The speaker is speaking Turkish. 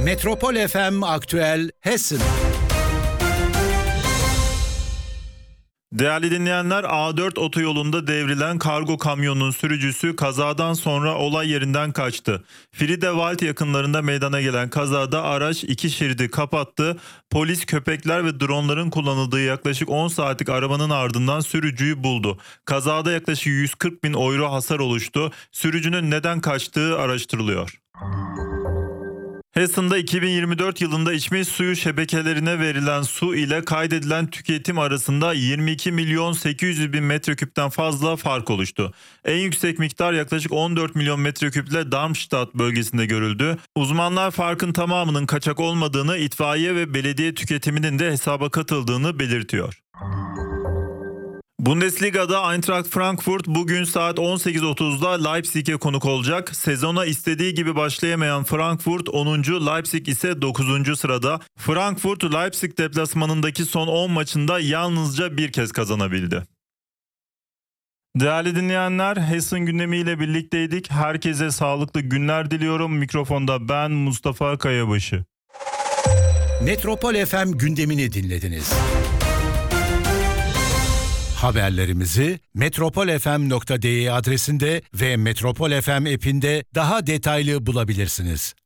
Metropol FM Aktüel Hessen. Değerli dinleyenler, A4 otoyolunda devrilen kargo kamyonunun sürücüsü kazadan sonra olay yerinden kaçtı. Friedewald yakınlarında meydana gelen kazada araç iki şeridi kapattı. Polis, köpekler ve dronların kullanıldığı yaklaşık 10 saatlik arabanın ardından sürücüyü buldu. Kazada yaklaşık 140 bin euro hasar oluştu. Sürücünün neden kaçtığı araştırılıyor. Hessen'da 2024 yılında içme suyu şebekelerine verilen su ile kaydedilen tüketim arasında 22 milyon 800 bin metreküpten fazla fark oluştu. En yüksek miktar yaklaşık 14 milyon metreküple Darmstadt bölgesinde görüldü. Uzmanlar farkın tamamının kaçak olmadığını, itfaiye ve belediye tüketiminin de hesaba katıldığını belirtiyor. Bundesliga'da Eintracht Frankfurt bugün saat 18.30'da Leipzig'e konuk olacak. Sezona istediği gibi başlayamayan Frankfurt 10. Leipzig ise 9. sırada. Frankfurt, Leipzig deplasmanındaki son 10 maçında yalnızca bir kez kazanabildi. Değerli dinleyenler, Hessen gündemiyle birlikteydik. Herkese sağlıklı günler diliyorum. Mikrofonda ben Mustafa Kayabaşı. Metropol FM gündemini dinlediniz. Haberlerimizi metropolfm.de adresinde ve Metropol FM app'inde daha detaylı bulabilirsiniz.